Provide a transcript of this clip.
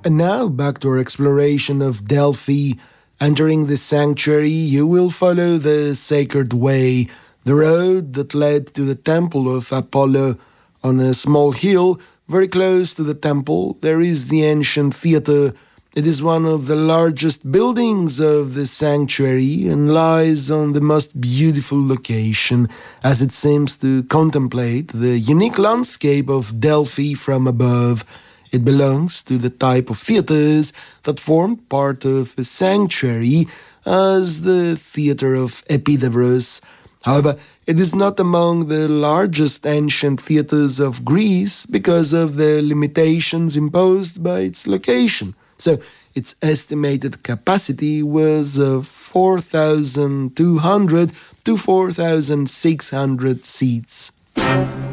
And now, back to our exploration of Delphi. Entering the sanctuary, you will follow the sacred way, the road that led to the temple of Apollo. On a small hill, very close to the temple, there is the ancient theatre. It is one of the largest buildings of the sanctuary and lies on the most beautiful location, as it seems to contemplate the unique landscape of Delphi from above. It belongs to the type of theatres that formed part of a sanctuary, as the theatre of Epidavros. However, it is not among the largest ancient theatres of Greece because of the limitations imposed by its location. So, its estimated capacity was of 4,200 to 4,600 seats.